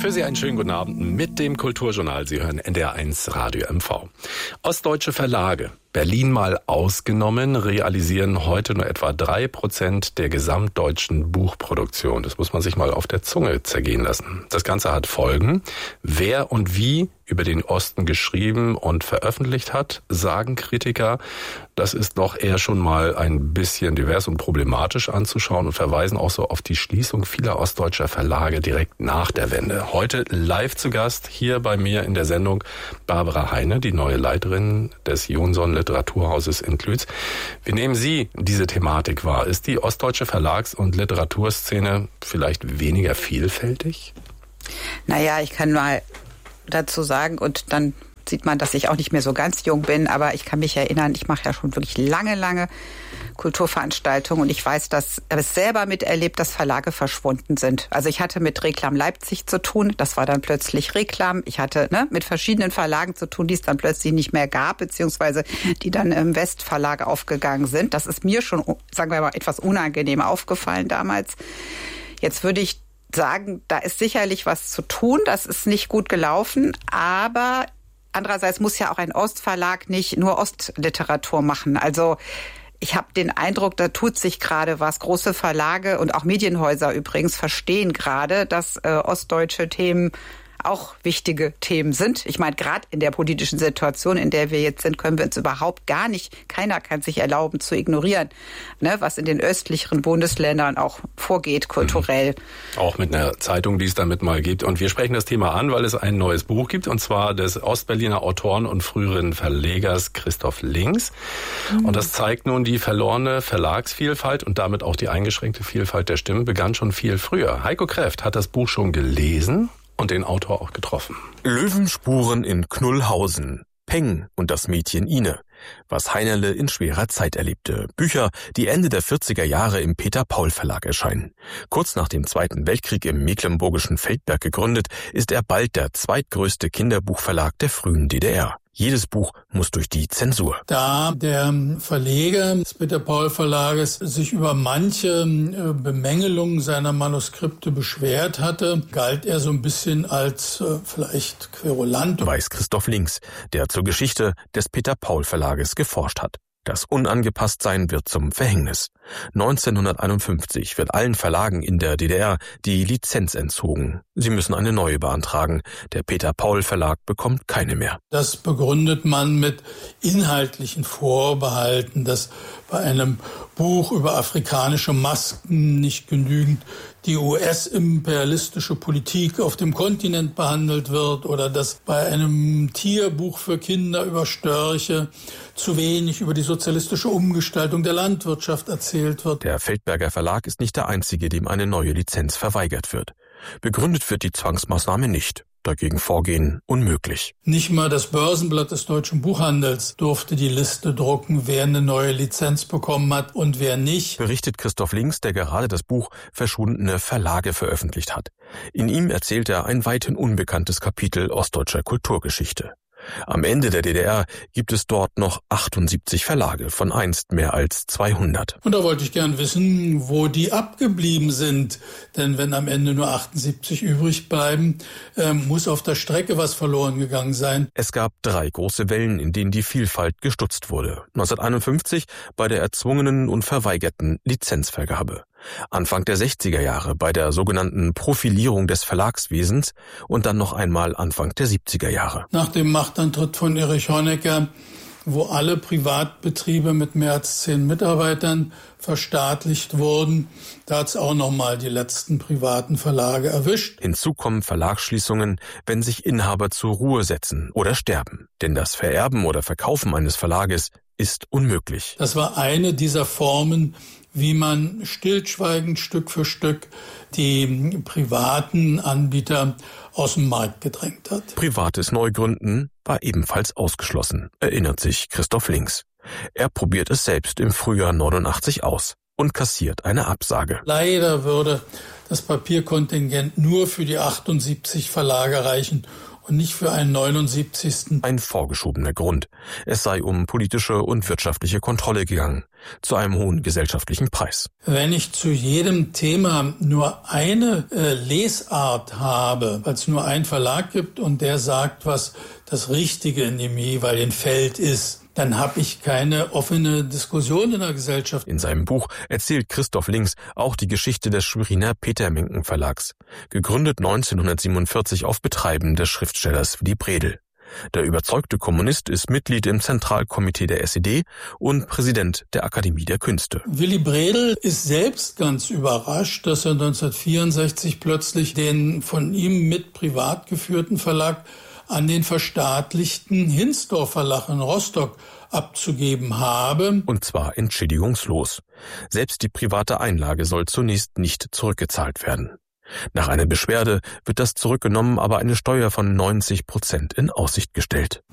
Für Sie einen schönen guten Abend mit dem Kulturjournal. Sie hören NDR1 Radio MV. Ostdeutsche Verlage, Berlin mal ausgenommen, realisieren heute nur etwa 3% der gesamtdeutschen Buchproduktion. Das muss man sich mal auf der Zunge zergehen lassen. Das Ganze hat Folgen. Wer und wie über den Osten geschrieben und veröffentlicht hat, sagen Kritiker, das ist doch eher schon mal ein bisschen divers und problematisch anzuschauen und verweisen auch so auf die Schließung vieler ostdeutscher Verlage direkt nach der Wende. Heute live zu Gast hier bei mir in der Sendung Barbara Heine, die neue Leiterin des Jonson Literaturhauses in Klütz. Wie nehmen Sie diese Thematik wahr? Ist die ostdeutsche Verlags- und Literaturszene vielleicht weniger vielfältig? Naja, ich kann mal dazu sagen, und dann sieht man, dass ich auch nicht mehr so ganz jung bin, aber ich kann mich erinnern, ich mache ja schon wirklich lange Kulturveranstaltungen und ich weiß, dass ich es selber miterlebt, dass Verlage verschwunden sind. Also ich hatte mit Reklam Leipzig zu tun, das war dann plötzlich Reklam. Ich hatte mit verschiedenen Verlagen zu tun, die es dann plötzlich nicht mehr gab, beziehungsweise die dann im Westverlag aufgegangen sind. Das ist mir schon, sagen wir mal, etwas unangenehm aufgefallen damals. Jetzt würde ich sagen, da ist sicherlich was zu tun, das ist nicht gut gelaufen, aber andererseits muss ja auch ein Ostverlag nicht nur Ostliteratur machen. Also ich habe den Eindruck, da tut sich gerade was. Große Verlage und auch Medienhäuser übrigens verstehen gerade, dass ostdeutsche Themen auch wichtige Themen sind. Ich meine, gerade in der politischen Situation, in der wir jetzt sind, können wir uns überhaupt gar nicht, keiner kann sich erlauben zu ignorieren, was in den östlicheren Bundesländern auch vorgeht, kulturell. Auch mit einer Zeitung, die es damit mal gibt. Und wir sprechen das Thema an, weil es ein neues Buch gibt, und zwar des Ostberliner Autoren und früheren Verlegers Christoph Links. Und das zeigt nun, die verlorene Verlagsvielfalt und damit auch die eingeschränkte Vielfalt der Stimmen begann schon viel früher. Heiko Kräft hat das Buch schon gelesen und den Autor auch getroffen. Löwenspuren in Knullhausen, Peng und das Mädchen Ine. Was Heinerle in schwerer Zeit erlebte. Bücher, die Ende der 40er Jahre im Peter-Paul-Verlag erscheinen. Kurz nach dem Zweiten Weltkrieg im mecklenburgischen Feldberg gegründet, ist er bald der zweitgrößte Kinderbuchverlag der frühen DDR. Jedes Buch muss durch die Zensur. Da der Verleger des Peter-Paul-Verlages sich über manche Bemängelungen seiner Manuskripte beschwert hatte, galt er so ein bisschen als vielleicht querulant. Weiß Christoph Links, der zur Geschichte des Peter-Paul-Verlages geforscht hat. Das Unangepasstsein wird zum Verhängnis. 1951 wird allen Verlagen in der DDR die Lizenz entzogen. Sie müssen eine neue beantragen. Der Peter-Paul-Verlag bekommt keine mehr. Das begründet man mit inhaltlichen Vorbehalten, dass bei einem Buch über afrikanische Masken nicht genügend die US-imperialistische Politik auf dem Kontinent behandelt wird oder dass bei einem Tierbuch für Kinder über Störche zu wenig über die sozialistische Umgestaltung der Landwirtschaft erzählt wird. Der Feldberger Verlag ist nicht der einzige, dem eine neue Lizenz verweigert wird. Begründet wird die Zwangsmaßnahme nicht. Dagegen vorgehen unmöglich. Nicht mal das Börsenblatt des deutschen Buchhandels durfte die Liste drucken, wer eine neue Lizenz bekommen hat und wer nicht. Berichtet Christoph Links, der gerade das Buch Verschwundene Verlage veröffentlicht hat. In ihm erzählt er ein weithin unbekanntes Kapitel ostdeutscher Kulturgeschichte. Am Ende der DDR gibt es dort noch 78 Verlage, von einst mehr als 200. Und da wollte ich gern wissen, wo die abgeblieben sind. Denn wenn am Ende nur 78 übrig bleiben, muss auf der Strecke was verloren gegangen sein. Es gab 3 große Wellen, in denen die Vielfalt gestutzt wurde. 1951 bei der erzwungenen und verweigerten Lizenzvergabe. Anfang der 60er Jahre bei der sogenannten Profilierung des Verlagswesens und dann noch einmal Anfang der 70er Jahre. Nach dem Machtantritt von Erich Honecker, wo alle Privatbetriebe mit mehr als 10 Mitarbeitern verstaatlicht wurden, da hat es auch nochmal die letzten privaten Verlage erwischt. Hinzu kommen Verlagsschließungen, wenn sich Inhaber zur Ruhe setzen oder sterben. Denn das Vererben oder Verkaufen eines Verlages ist unmöglich. Das war eine dieser Formen, wie man stillschweigend Stück für Stück die privaten Anbieter aus dem Markt gedrängt hat. Privates Neugründen war ebenfalls ausgeschlossen, erinnert sich Christoph Links. Er probiert es selbst im Frühjahr 89 aus und kassiert eine Absage. Leider würde das Papierkontingent nur für die 78 Verlage reichen und nicht für einen 79. Ein vorgeschobener Grund. Es sei um politische und wirtschaftliche Kontrolle gegangen, zu einem hohen gesellschaftlichen Preis. Wenn ich zu jedem Thema nur eine Lesart habe, weil es nur einen Verlag gibt und der sagt, was das Richtige in dem jeweiligen Feld ist, dann habe ich keine offene Diskussion in der Gesellschaft. In seinem Buch erzählt Christoph Links auch die Geschichte des Schweriner Peter Menken Verlags, gegründet 1947 auf Betreiben des Schriftstellers Willy Bredel. Der überzeugte Kommunist ist Mitglied im Zentralkomitee der SED und Präsident der Akademie der Künste. Willy Bredel ist selbst ganz überrascht, dass er 1964 plötzlich den von ihm mit privat geführten Verlag an den verstaatlichten Hinsdorf Verlag in Rostock abzugeben habe. Und zwar entschädigungslos. Selbst die private Einlage soll zunächst nicht zurückgezahlt werden. Nach einer Beschwerde wird das zurückgenommen, aber eine Steuer von 90% in Aussicht gestellt.